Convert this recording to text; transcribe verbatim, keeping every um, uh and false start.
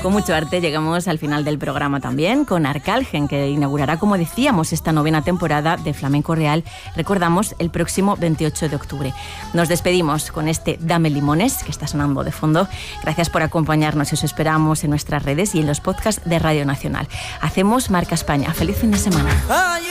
Con mucho arte llegamos al final del programa también, con Arcalgen, que inaugurará, como decíamos, esta novena temporada de Flamenco Real, recordamos, el próximo veintiocho de octubre. Nos despedimos con este Dame Limones, que está sonando de fondo. Gracias por acompañarnos y os esperamos en nuestras redes y en los podcasts de Radio Nacional. Hacemos Marca España. ¡Feliz fin de semana!